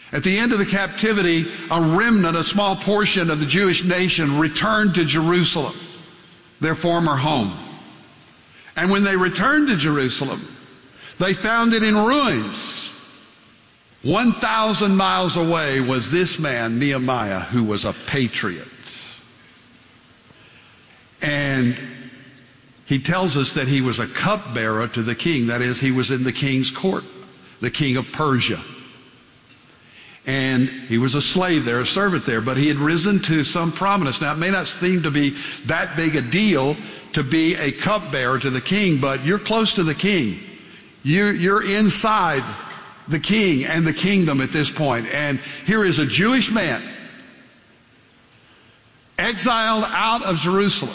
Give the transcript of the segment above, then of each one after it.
At the end of the captivity, a remnant, a small portion of the Jewish nation returned to Jerusalem, their former home. And when they returned to Jerusalem, they found it in ruins. 1,000 miles away was this man, Nehemiah, who was a patriot. And he tells us that he was a cupbearer to the king. That is, he was in the king's court, the king of Persia. And he was a slave there, a servant there, but he had risen to some prominence. Now, it may not seem to be that big a deal to be a cupbearer to the king, but you're close to the king. You're inside the king and the kingdom at this point. And here is a Jewish man exiled out of Jerusalem.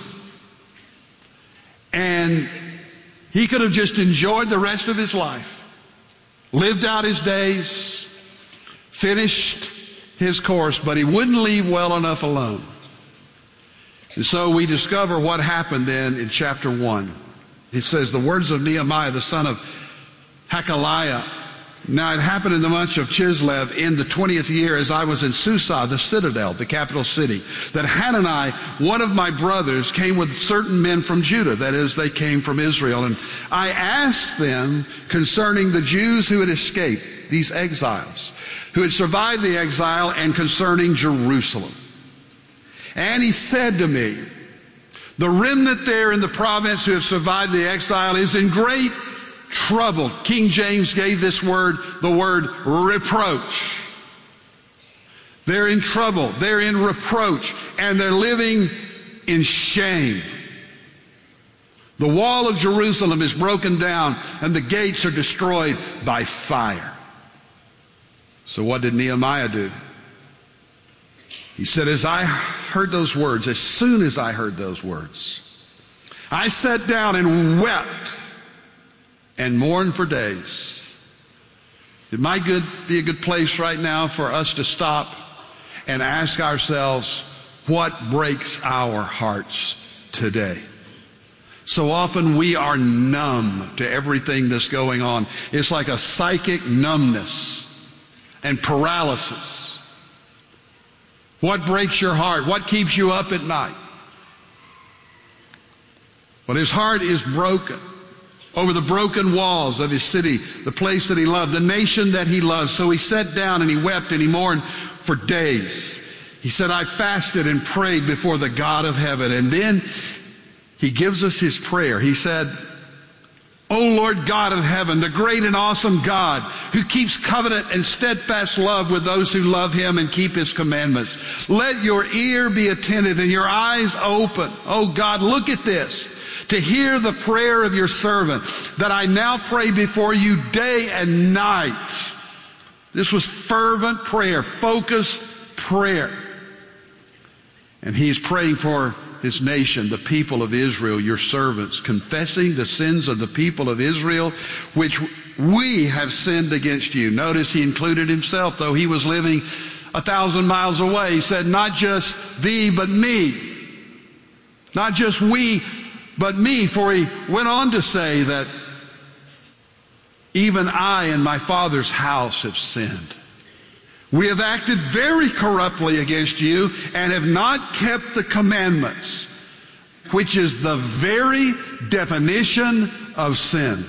And he could have just enjoyed the rest of his life, lived out his days, finished his course, but he wouldn't leave well enough alone. And so we discover what happened then in chapter 1. It says, the words of Nehemiah, the son of Hakaliah. Now it happened in the month of Chislev in the 20th year, as I was in Susa, the citadel, the capital city, that Hanani, one of my brothers, came with certain men from Judah. That is, they came from Israel. And I asked them concerning the Jews who had escaped, these exiles, who had survived the exile, and concerning Jerusalem. And he said to me, the remnant there in the province who have survived the exile is in great trouble. King James gave this word, the word reproach. They're in trouble. They're in reproach. And they're living in shame. The wall of Jerusalem is broken down and the gates are destroyed by fire. So what did Nehemiah do? He said, as I heard those words, as soon as I heard those words, I sat down and wept and mourned for days. It might be a good place right now for us to stop and ask ourselves, what breaks our hearts today? So often we are numb to everything that's going on. It's like a psychic numbness and paralysis. What breaks your heart? What keeps you up at night? Well, his heart is broken over the broken walls of his city, the place that he loved, the nation that he loved. So he sat down and he wept and he mourned for days. He said, I fasted and prayed before the God of heaven. And then he gives us his prayer. He said, O Lord God of heaven, the great and awesome God who keeps covenant and steadfast love with those who love him and keep his commandments. Let your ear be attentive and your eyes open. Oh God, look at this. To hear the prayer of your servant that I now pray before you day and night. This was fervent prayer, focused prayer. And he's praying for his nation, the people of Israel, your servants, confessing the sins of the people of Israel, which we have sinned against you. Notice he included himself, though he was living 1,000 miles away. He said, not just thee, but me. Not just we, but me. For he went on to say that even I and my father's house have sinned. We have acted very corruptly against you and have not kept the commandments, which is the very definition of sin.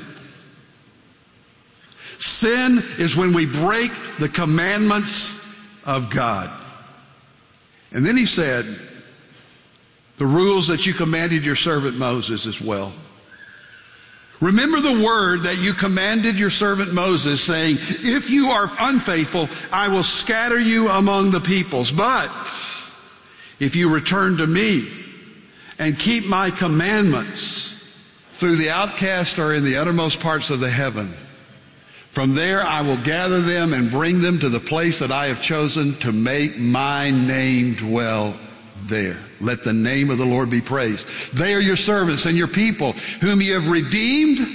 Sin is when we break the commandments of God. And then he said, the rules that you commanded your servant Moses as well. Remember the word that you commanded your servant Moses, saying, if you are unfaithful, I will scatter you among the peoples. But if you return to me and keep my commandments through the outcast or in the uttermost parts of the heaven, from there I will gather them and bring them to the place that I have chosen to make my name dwell there. Let the name of the Lord be praised. They are your servants and your people, whom you have redeemed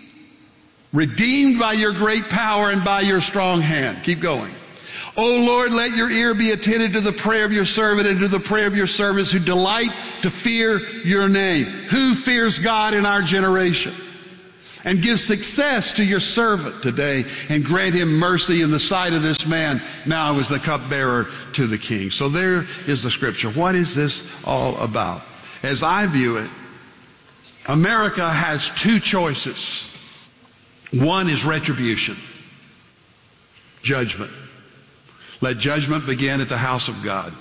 by your great power and by your strong hand. Keep going. O Lord, let your ear be attentive to the prayer of your servant and to the prayer of your servants who delight to fear your name. Who fears God in our generation? And give success to your servant today, and grant him mercy in the sight of this man now as the cupbearer to the king. So there is the scripture. What is this all about? As I view it, America has two choices. One is retribution, judgment. Let judgment begin at the house of God.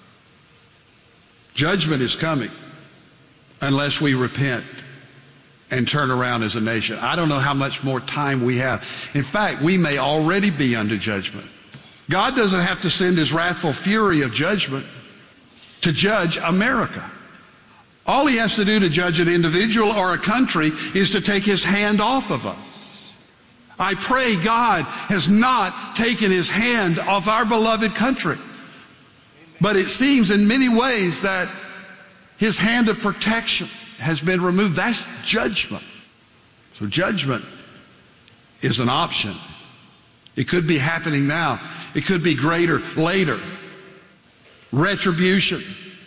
Judgment is coming unless we repent and turn around as a nation. I don't know how much more time we have. In fact, we may already be under judgment. God doesn't have to send his wrathful fury of judgment to judge America. All he has to do to judge an individual or a country is to take his hand off of us. I pray God has not taken his hand off our beloved country. But it seems in many ways that his hand of protection has been removed. That's judgment. So judgment is an option. It could be happening now. It could be greater later. Retribution.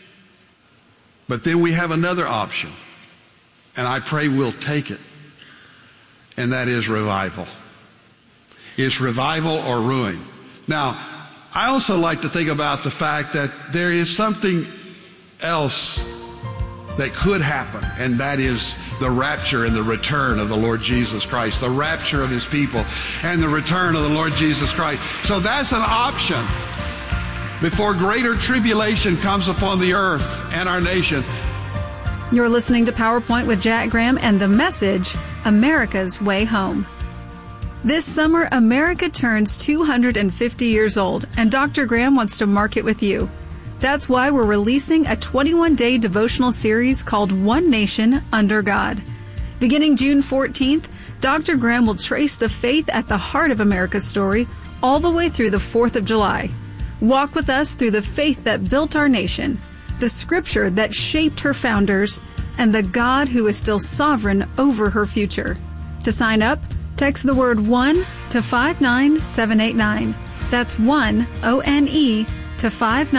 But then we have another option. And I pray we'll take it. And that is revival. It's revival or ruin. Now, I also like to think about the fact that there is something else that could happen, and that is the rapture and the return of the Lord Jesus Christ, the rapture of his people and the return of the Lord Jesus Christ. So that's an option before greater tribulation comes upon the earth and our nation. You're listening to PowerPoint with Jack Graham and the message, America's Way Home. This summer, America turns 250 years old, and Dr. Graham wants to mark it with you. That's why we're releasing a 21-day devotional series called One Nation Under God. Beginning June 14th, Dr. Graham will trace the faith at the heart of America's story all the way through the 4th of July. Walk with us through the faith that built our nation, the scripture that shaped her founders, and the God who is still sovereign over her future. To sign up, text the word ONE to 59789. That's ONE, O-N-E, to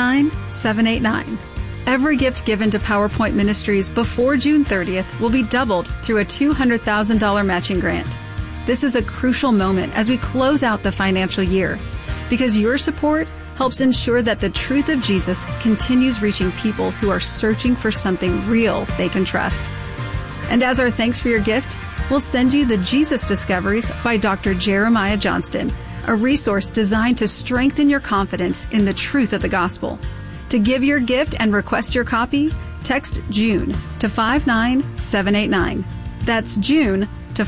59789. Every gift given to PowerPoint Ministries before June 30th will be doubled through a $200,000 matching grant. This is a crucial moment as we close out the financial year, because your support helps ensure that the truth of Jesus continues reaching people who are searching for something real they can trust. And as our thanks for your gift, we'll send you the Jesus Discoveries by Dr. Jeremiah Johnston, a resource designed to strengthen your confidence in the truth of the gospel. To give your gift and request your copy, text June to 59789. That's June to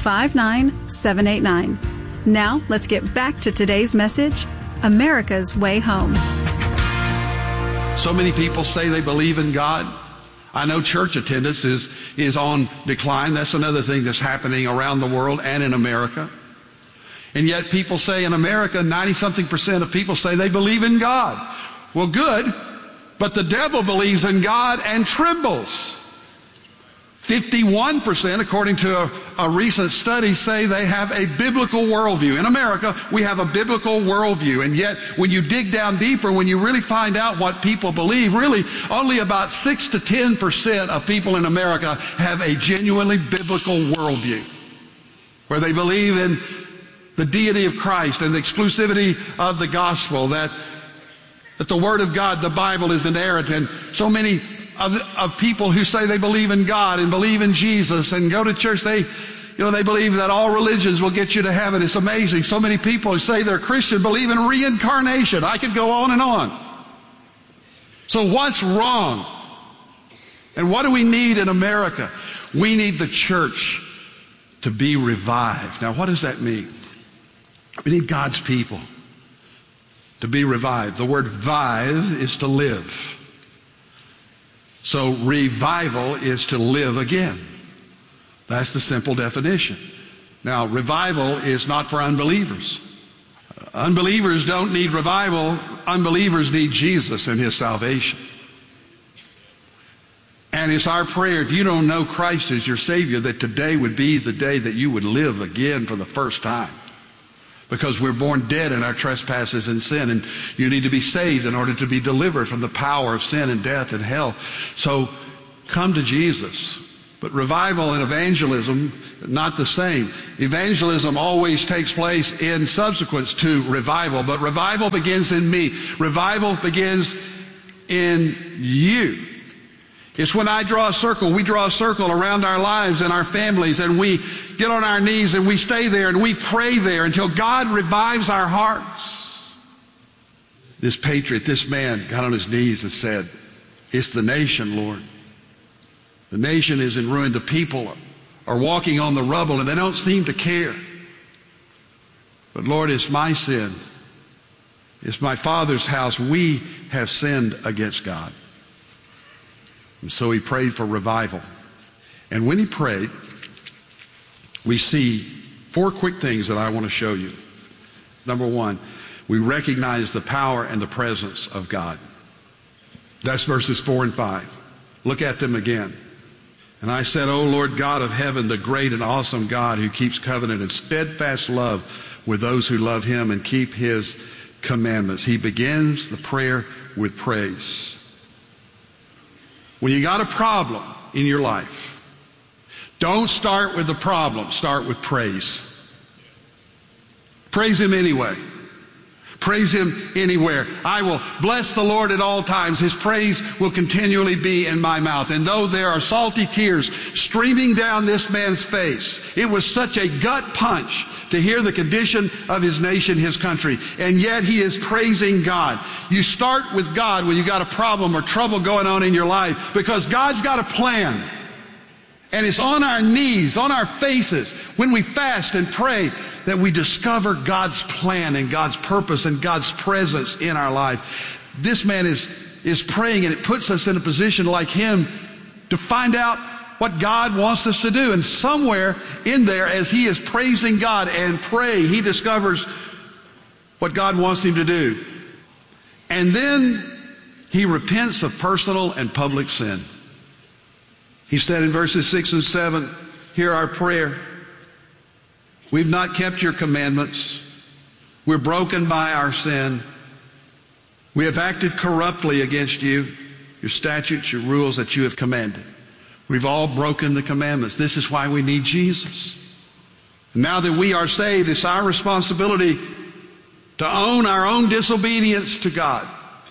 59789. Now, let's get back to today's message, America's Way Home. So many people say they believe in God. I know church attendance is on decline. That's another thing that's happening around the world and in America. And yet people say in America, 90-something% of people say they believe in God. Well, good, but the devil believes in God and trembles. 51%, according to a recent study, say they have a biblical worldview. In America, we have a biblical worldview. And yet, when you dig down deeper, when you really find out what people believe, really only about 6 to 10% of people in America have a genuinely biblical worldview, where they believe in the deity of Christ and the exclusivity of the gospel, that the Word of God, the Bible, is inerrant. And so many of people who say they believe in God and believe in Jesus and go to church, they believe that all religions will get you to heaven. It's amazing. So many people who say they're Christian believe in reincarnation. I could go on and on. So what's wrong? And what do we need in America? We need the church to be revived. Now, what does that mean? We need God's people to be revived. The word vive is to live. So revival is to live again. That's the simple definition. Now, revival is not for unbelievers. Unbelievers don't need revival. Unbelievers need Jesus and His salvation. And it's our prayer, if you don't know Christ as your Savior, that today would be the day that you would live again for the first time. Because we're born dead in our trespasses and sin, and you need to be saved in order to be delivered from the power of sin and death and hell. So come to Jesus. But revival and evangelism, not the same. Evangelism always takes place in subsequence to revival, but revival begins in me. Revival begins in you. It's when I draw a circle, we draw a circle around our lives and our families, and we get on our knees and we stay there and we pray there until God revives our hearts. This patriot, this man got on his knees and said, "It's the nation, Lord. The nation is in ruin. The people are walking on the rubble and they don't seem to care. But Lord, it's my sin. It's my father's house. We have sinned against God." And so he prayed for revival. And when he prayed, we see 4 quick things that I want to show you. Number 1, we recognize the power and the presence of God. That's verses 4 and 5. Look at them again. "And I said, O Lord God of heaven, the great and awesome God who keeps covenant and steadfast love with those who love him and keep his commandments." He begins the prayer with praise. When you got a problem in your life, don't start with the problem. Start with praise. Praise him anyway. Praise him anywhere. "I will bless the Lord at all times. His praise will continually be in my mouth." And though there are salty tears streaming down this man's face, it was such a gut punch to hear the condition of his nation, his country. And yet he is praising God. You start with God when you got a problem or trouble going on in your life, because God's got a plan. And it's on our knees, on our faces, when we fast and pray, that we discover God's plan and God's purpose and God's presence in our life. This man is praying, and it puts us in a position like him to find out what God wants us to do. And somewhere in there, as he is praising God and praying, he discovers what God wants him to do. And then he repents of personal and public sin. He said in verses 6 and 7, hear our prayer. "We've not kept your commandments. We're broken by our sin. We have acted corruptly against you, your statutes, your rules that you have commanded. We've all broken the commandments." This is why we need Jesus. Now that we are saved, it's our responsibility to own our own disobedience to God.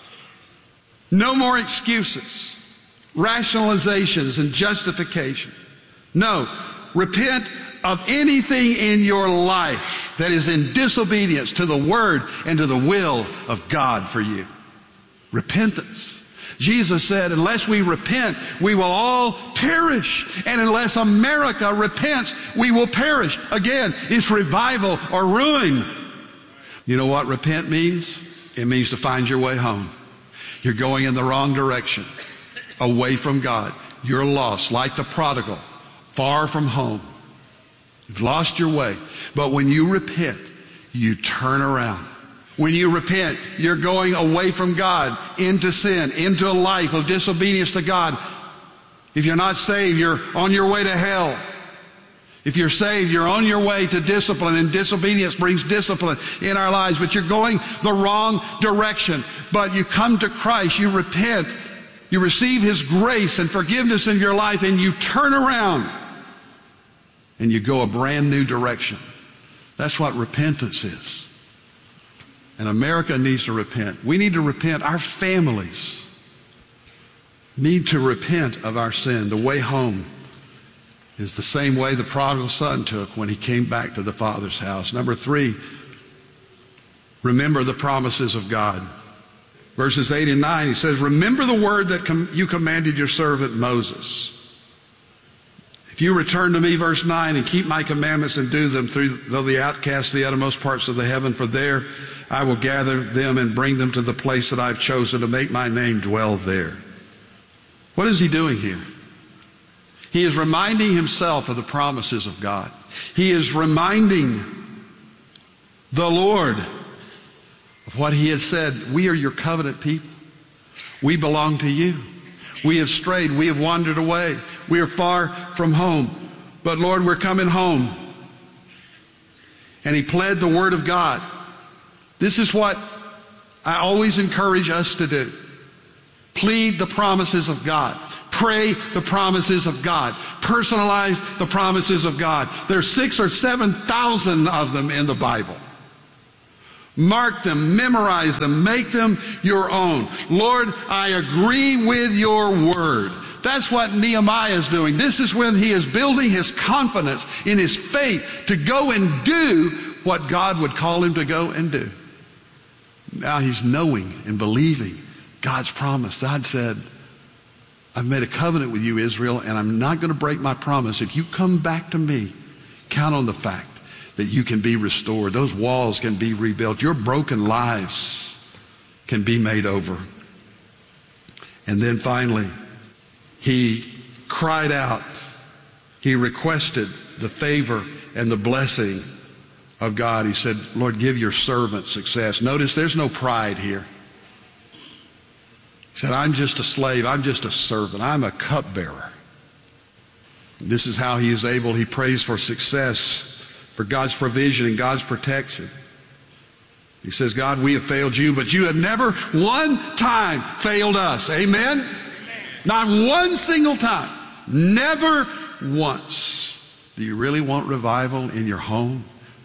No more excuses, rationalizations, and justification. No, repent of anything in your life that is in disobedience to the word and to the will of God for you. Repentance. Jesus said, unless we repent, we will all perish. And unless America repents, we will perish. Again, it's revival or ruin. You know what repent means? It means to find your way home. You're going in the wrong direction, away from God. You're lost, like the prodigal, far from home. You've lost your way. But when you repent, you turn around. When you repent, you're going away from God into sin, into a life of disobedience to God. If you're not saved, you're on your way to hell. If you're saved, you're on your way to discipline, and disobedience brings discipline in our lives. But you're going the wrong direction. But you come to Christ, you repent, you receive his grace and forgiveness in your life, and you turn around and you go a brand new direction. That's what repentance is. And America needs to repent. We need to repent. Our families need to repent of our sin. The way home is the same way the prodigal son took when he came back to the Father's house. Number 3, remember the promises of God. Verses 8 and 9, he says, remember the word that you commanded your servant Moses. If you return to me, verse 9, and keep my commandments and do them, though the outcast the uttermost parts of the heaven, for there I will gather them and bring them to the place that I've chosen to make my name dwell there. What is he doing here? He is reminding himself of the promises of God. He is reminding the Lord of what he has said. We are your covenant people. We belong to you. We have strayed. We have wandered away. We are far from home. But Lord, we're coming home. And he pled the word of God. This is what I always encourage us to do. Plead the promises of God. Pray the promises of God. Personalize the promises of God. There's 6,000 or 7,000 of them in the Bible. Mark them, memorize them, make them your own. Lord, I agree with your word. That's what Nehemiah is doing. This is when he is building his confidence in his faith to go and do what God would call him to go and do. Now he's knowing and believing God's promise. God said, I've made a covenant with you, Israel, and I'm not going to break my promise. If you come back to me, count on the fact that you can be restored. Those walls can be rebuilt. Your broken lives can be made over. And then finally, he cried out. He requested the favor and the blessing of God. He said, Lord, give your servant success. Notice there's no pride here. He said, I'm just a slave. I'm just a servant. I'm a cupbearer. This is how he is able. He prays for success, for God's provision and God's protection. He says, God, we have failed you, but you have never one time failed us. Amen? Not one single time. Never once. Do you really want revival in your home?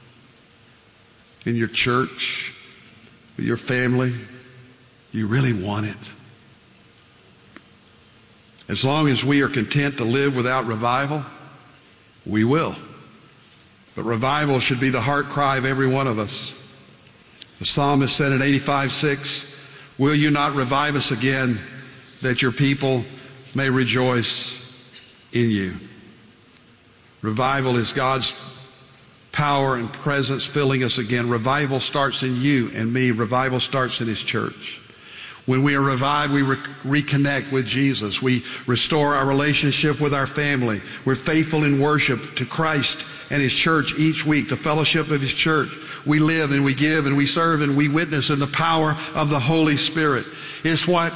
In your church? With your family? You really want it? As long as we are content to live without revival, we will. But revival should be the heart cry of every one of us. The psalmist said in 85:6, will you not revive us again, that your people may rejoice in you? Revival is God's power and presence filling us again. Revival starts in you and me. Revival starts in his church. When we are revived, we reconnect with Jesus. We restore our relationship with our family. We're faithful in worship to Christ and his church each week, the fellowship of his church. We live and we give and we serve and we witness in the power of the Holy Spirit. It's what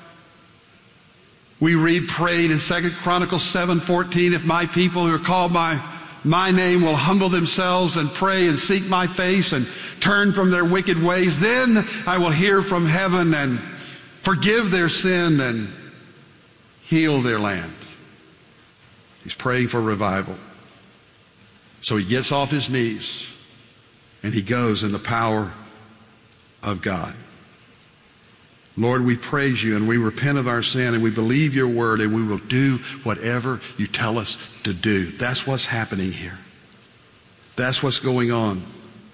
we read prayed in 2 Chronicles 7:14. If my people who are called by my name will humble themselves and pray and seek my face and turn from their wicked ways, then I will hear from heaven and forgive their sin and heal their land. He's praying for revival. So he gets off his knees and he goes in the power of God. Lord, we praise you and we repent of our sin and we believe your word and we will do whatever you tell us to do. That's what's happening here. That's what's going on.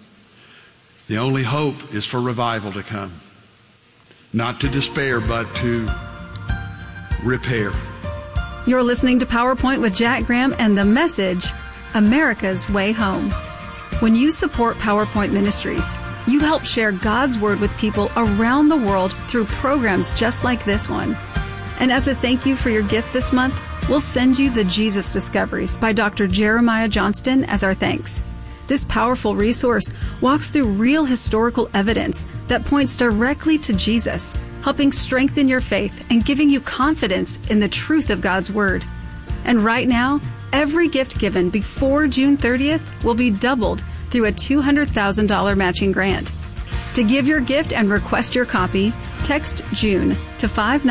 The only hope is for revival to come. Not to despair, but to repair. You're listening to PowerPoint with Jack Graham and the message, America's Way Home. When you support PowerPoint Ministries, you help share God's Word with people around the world through programs just like this one. And as a thank you for your gift this month, we'll send you the Jesus Discoveries by Dr. Jeremiah Johnston as our thanks. This powerful resource walks through real historical evidence that points directly to Jesus, helping strengthen your faith and giving you confidence in the truth of God's Word. And right now, every gift given before June 30th will be doubled through a $200,000 matching grant. To give your gift and request your copy, text June to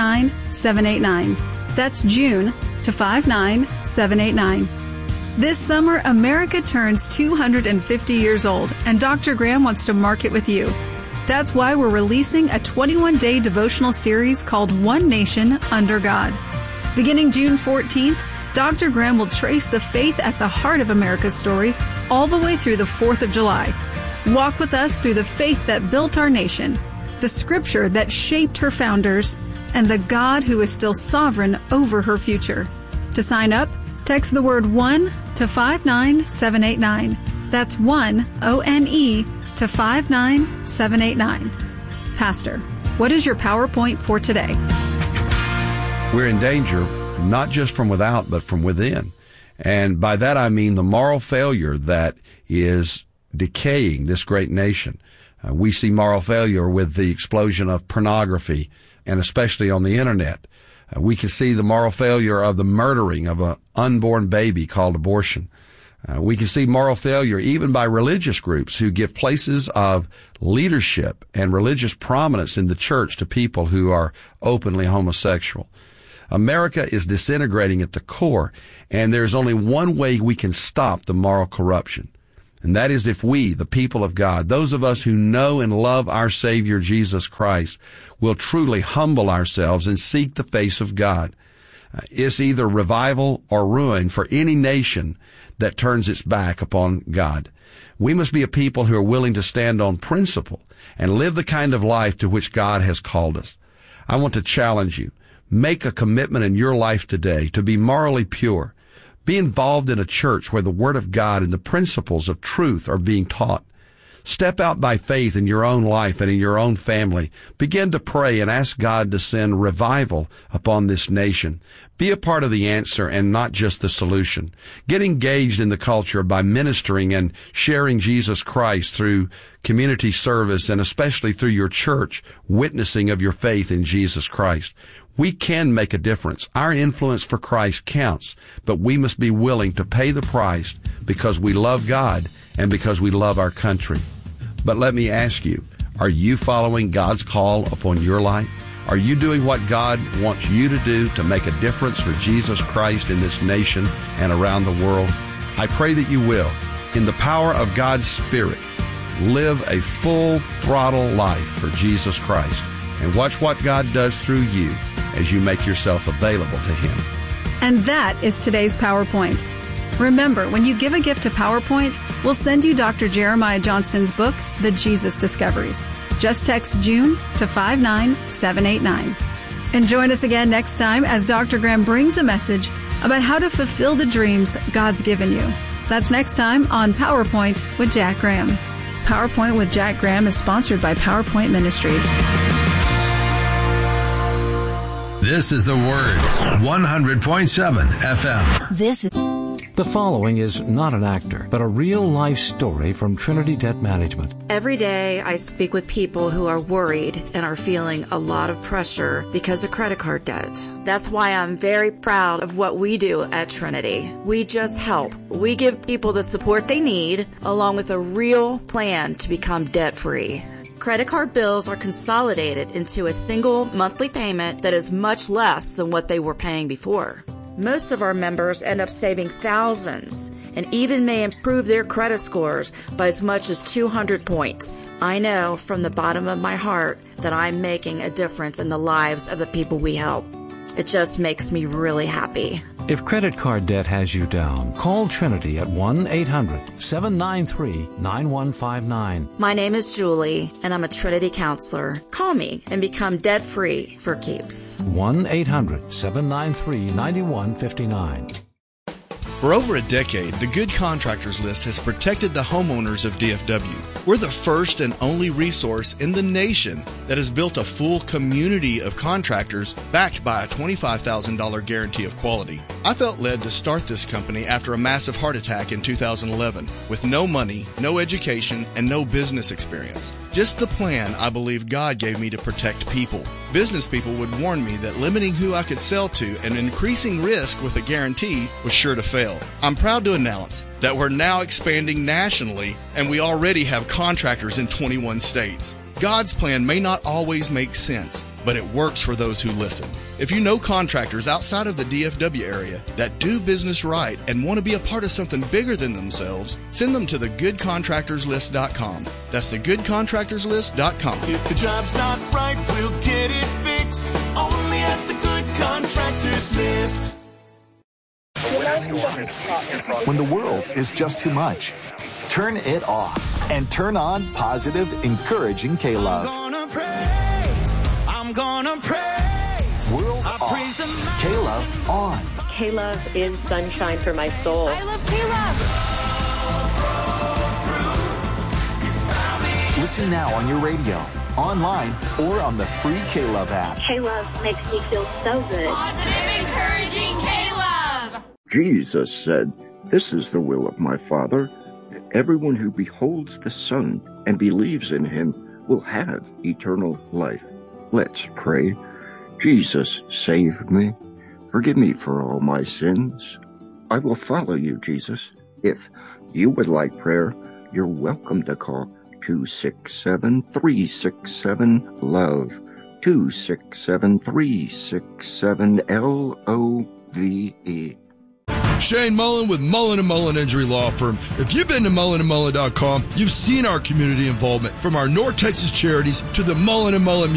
59789. That's June to 59789. This summer, America turns 250 years old, and Dr. Graham wants to mark it with you. That's why we're releasing a 21-day devotional series called One Nation Under God. Beginning June 14th, Dr. Graham will trace the faith at the heart of America's story all the way through the 4th of July. Walk with us through the faith that built our nation, the scripture that shaped her founders, and the God who is still sovereign over her future. To sign up, text the word ONE to 59789. That's ONE, O-N-E, to 59789. Pastor, what is your PowerPoint for today? We're in danger, not just from without, but from within. And by that I mean the moral failure that is decaying this great nation. We see moral failure with the explosion of pornography, and especially on the internet. We can see the moral failure of the murdering of an unborn baby called abortion. We can see moral failure even by religious groups who give places of leadership and religious prominence in the church to people who are openly homosexual. America is disintegrating at the core, and there's only one way we can stop the moral corruption. And that is if we, the people of God, those of us who know and love our Savior Jesus Christ, will truly humble ourselves and seek the face of God. It's either revival or ruin for any nation that turns its back upon God. We must be a people who are willing to stand on principle and live the kind of life to which God has called us. I want to challenge you. Make a commitment in your life today to be morally pure. Be involved in a church where the Word of God and the principles of truth are being taught. Step out by faith in your own life and in your own family. Begin to pray and ask God to send revival upon this nation. Be a part of the answer and not just the solution. Get engaged in the culture by ministering and sharing Jesus Christ through community service and especially through your church, witnessing of your faith in Jesus Christ. We can make a difference. Our influence for Christ counts, but we must be willing to pay the price because we love God and because we love our country. But let me ask you, are you following God's call upon your life? Are you doing what God wants you to do to make a difference for Jesus Christ in this nation and around the world? I pray that you will. In the power of God's Spirit, live a full throttle life for Jesus Christ and watch what God does through you as you make yourself available to Him. And that is today's PowerPoint. Remember, when you give a gift to PowerPoint, we'll send you Dr. Jeremiah Johnston's book, The Jesus Discoveries. Just text June to 59789. And join us again next time as Dr. Graham brings a message about how to fulfill the dreams God's given you. That's next time on PowerPoint with Jack Graham. PowerPoint with Jack Graham is sponsored by PowerPoint Ministries. This is The Word, 100.7 FM. The following is not an actor, but a real-life story from Trinity Debt Management. Every day I speak with people who are worried and are feeling a lot of pressure because of credit card debt. That's why I'm very proud of what we do at Trinity. We just help. We give people the support they need, along with a real plan to become debt-free. Credit card bills are consolidated into a single monthly payment that is much less than what they were paying before. Most of our members end up saving thousands and even may improve their credit scores by as much as 200 points. I know from the bottom of my heart that I'm making a difference in the lives of the people we help. It just makes me really happy. If credit card debt has you down, call Trinity at 1-800-793-9159. My name is Julie, and I'm a Trinity counselor. Call me and become debt-free for keeps. 1-800-793-9159. For over a decade, the Good Contractors List has protected the homeowners of DFW. We're the first and only resource in the nation that has built a full community of contractors backed by a $25,000 guarantee of quality. I felt led to start this company after a massive heart attack in 2011 with no money, no education, and no business experience. Just the plan I believe God gave me to protect people. Business people would warn me that limiting who I could sell to and increasing risk with a guarantee was sure to fail. I'm proud to announce that we're now expanding nationally, and we already have contractors in 21 states. God's plan may not always make sense, but it works for those who listen. If you know contractors outside of the DFW area that do business right and want to be a part of something bigger than themselves, send them to thegoodcontractorslist.com. That's thegoodcontractorslist.com. If the job's not right, we'll get it fixed. Only at the Good Contractors List. When the world is just too much, turn it off and turn on positive, encouraging K-Love. I'm gonna praise. World off. K-Love on. K-Love is sunshine for my soul. I love K-Love. Listen now on your radio, online, or on the free K-Love app. K-Love makes me feel so good. Positive, encouraging K-Love. Jesus said, "This is the will of my Father, that everyone who beholds the Son and believes in him will have eternal life." Let's pray. Jesus, save me. Forgive me for all my sins. I will follow you, Jesus. If you would like prayer, you're welcome to call 267-367-LOVE 267-367-LOVE. Shane Mullen with Mullen & Mullen Injury Law Firm. If you've been to mullenandmullen.com, you've seen our community involvement, from our North Texas charities to the Mullen & Mullen